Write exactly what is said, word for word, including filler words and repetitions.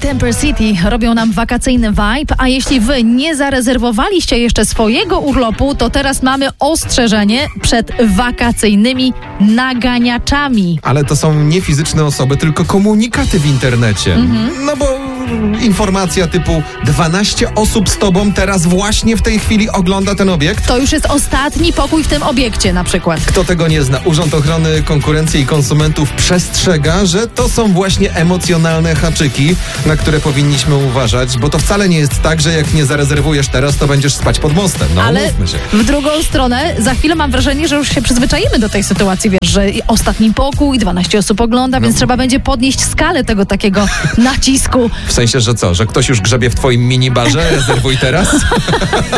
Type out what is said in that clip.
Temper City robią nam wakacyjny vibe, a jeśli wy nie zarezerwowaliście jeszcze swojego urlopu, to teraz mamy ostrzeżenie przed wakacyjnymi naganiaczami. Ale to są nie fizyczne osoby, tylko komunikaty w internecie. Mhm. No bo informacja typu dwanaście osób z tobą teraz właśnie w tej chwili ogląda ten obiekt. To już jest ostatni pokój w tym obiekcie na przykład. Kto tego nie zna? Urząd Ochrony Konkurencji i Konsumentów przestrzega, że to są właśnie emocjonalne haczyki, na które powinniśmy uważać, bo to wcale nie jest tak, że jak nie zarezerwujesz teraz, to będziesz spać pod mostem. No, ale mówmy się. W drugą stronę za chwilę mam wrażenie, że już się przyzwyczaimy do tej sytuacji, wiesz, że ostatni pokój, dwanaście osób ogląda, no. Więc trzeba będzie podnieść skalę tego takiego nacisku. W sensie, że co? Że ktoś już grzebie w twoim minibarze? Rezerwuj teraz?